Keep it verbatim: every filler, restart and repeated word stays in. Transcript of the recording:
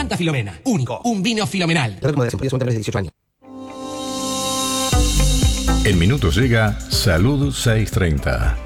Santa Filomena. Único. Un vino filomenal. En minutos llega Salud seiscientos treinta.